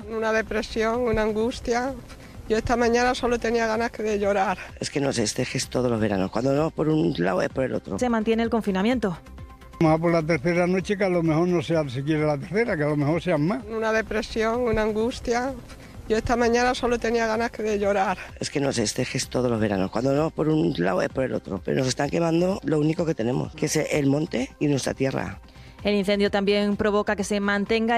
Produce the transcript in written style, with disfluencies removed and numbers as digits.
Una depresión, una angustia. Yo esta mañana solo tenía ganas de llorar. Es que no sé, este es todos los veranos. Cuando no por un lado es por el otro. Se mantiene el confinamiento. Vamos a por la tercera noche, que a lo mejor no sea siquiera la tercera, que a lo mejor sean más. Una depresión, una angustia. Yo esta mañana solo tenía ganas de llorar. Es que no sé, este es todos los veranos. Cuando no por un lado es por el otro. Pero nos están quemando lo único que tenemos, que es el monte y nuestra tierra. El incendio también provoca que se mantenga